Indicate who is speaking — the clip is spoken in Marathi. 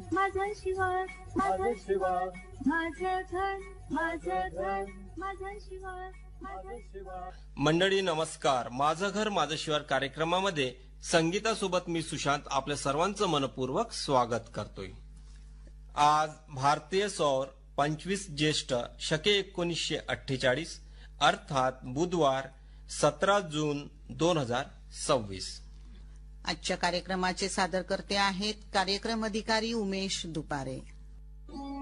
Speaker 1: माझं शिवार, माझं शिवार, माझं घर, माझं घर, माझं शिवार, माझं शिवार.
Speaker 2: मंडळी नमस्कार. माझं घर माझं शिवार कार्यक्रमामध्ये संगीतासोबत मी सुशांत आपल्या सर्वांचं मनपूर्वक स्वागत करतोय. आज भारतीय सौर 25 ज्येष्ठ शके 1948 अर्थात बुधवार 17 जून 2026.
Speaker 3: आजच्या कार्यक्रमाचे सादरकर्ते आहेत कार्यक्रम अधिकारी उमेश दुपारे.